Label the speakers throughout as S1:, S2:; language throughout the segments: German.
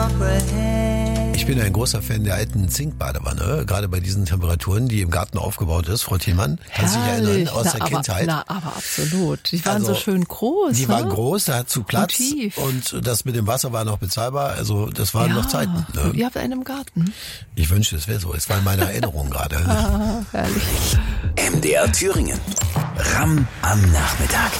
S1: Ich bin ein großer Fan der alten Zinkbadewanne, gerade bei diesen Temperaturen, die im Garten aufgebaut ist. Frau Thielmann, kannst du dich erinnern aus der Kindheit?
S2: Aber absolut. Die waren so schön groß.
S1: Die waren groß, da hat zu Platz
S2: und
S1: das mit dem Wasser war noch bezahlbar. Also das waren noch Zeiten. Ne?
S2: Und ihr habt einen im Garten.
S1: Ich wünschte, es wäre so. Es war in meiner Erinnerung gerade.
S2: Herrlich.
S3: MDR Thüringen. Ram am Nachmittag.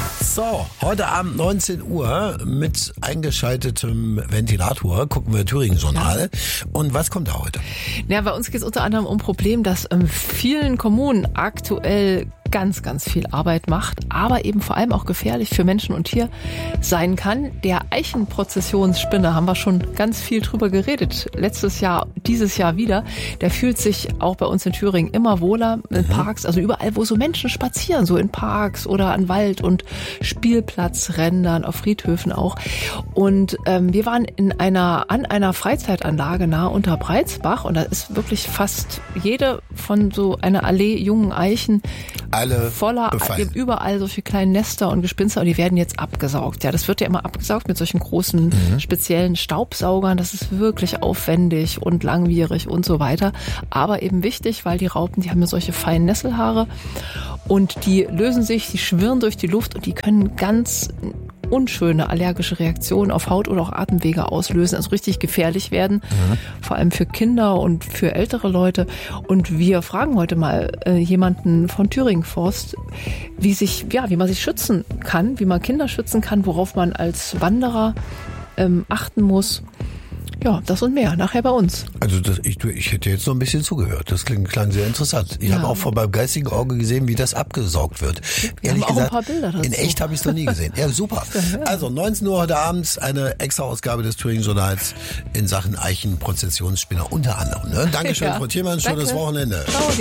S1: So, heute Abend 19 Uhr mit eingeschaltetem Ventilator gucken wir Thüringen-Journal. Und was kommt da heute?
S2: Ja, bei uns geht es unter anderem um ein Problem, das vielen Kommunen aktuell ganz, ganz viel Arbeit macht, aber eben vor allem auch gefährlich für Menschen und Tier sein kann. Der Eichenprozessionsspinner, haben wir schon ganz viel drüber geredet. Letztes Jahr, dieses Jahr wieder. Der fühlt sich auch bei uns in Thüringen immer wohler in Parks, also überall, wo so Menschen spazieren, so in Parks oder an Wald- und Spielplatzrändern, auf Friedhöfen auch. Und wir waren an einer Freizeitanlage nahe unter Breitsbach und da ist wirklich fast jede von so einer Allee jungen Eichen voller, überall solche kleinen Nester und Gespinster und die werden jetzt abgesaugt. Ja, das wird ja immer abgesaugt mit solchen großen speziellen Staubsaugern. Das ist wirklich aufwendig und langwierig und so weiter. Aber eben wichtig, weil die Raupen, die haben ja solche feinen Nesselhaare und die lösen sich, die schwirren durch die Luft und die können ganz unschöne allergische Reaktionen auf Haut oder auch Atemwege auslösen, also richtig gefährlich werden, vor allem für Kinder und für ältere Leute. Und wir fragen heute mal jemanden von Thüringen Forst, wie man sich schützen kann, wie man Kinder schützen kann, worauf man als Wanderer achten muss. Ja, das und mehr, nachher bei uns.
S1: Also ich hätte jetzt noch ein bisschen zugehört. Das klang sehr interessant. Ich habe auch vor meinem geistigen Auge gesehen, wie das abgesaugt wird.
S2: Ehrlich gesagt, ein paar Bilder dazu.
S1: In echt habe ich es noch nie gesehen. Ja, super. Also 19 Uhr heute Abend eine extra Ausgabe des Thüringen-Journals in Sachen Eichenprozessionsspinner unter anderem. Ne? Dankeschön, Frau Thielmann. Schönes Wochenende.
S2: Ciao,